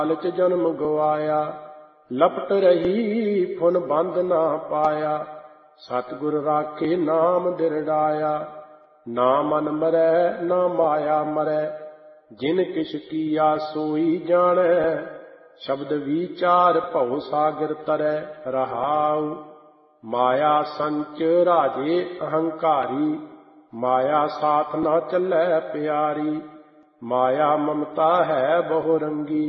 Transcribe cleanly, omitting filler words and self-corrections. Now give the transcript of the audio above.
ਲਾਲਚ ਜਨਮ ਗਵਾਇਆ, ਲਪਟ ਰਹੀ ਫੁਨ ਬੰਦ ਨਾ ਪਾਇਆ। ਸਤਿਗੁਰ ਰਾਖੇ ਨਾਮ ਦਿਰੜਾਇਆ, ਨਾ ਮਨ ਮਰੈ ਨਾ ਮਾਇਆ ਮਰੈ। ਜਿਨ ਕਿਛ ਕੀਆ ਸੋਈ ਜਾਣੈ, ਸ਼ਬਦ ਵਿਚਾਰ ਭਉ ਸਾਗਰ ਤਰੈ। ਰਹਾਉ ਮਾਇਆ ਸੰਚ ਰਾਜੇ ਅਹੰਕਾਰੀ, ਮਾਇਆ ਸਾਥ ਨਾ ਚੱਲੈ ਪਿਆਰੀ। ਮਾਇਆ ਮਮਤਾ ਹੈ ਬਹੁ ਰੰਗੀ,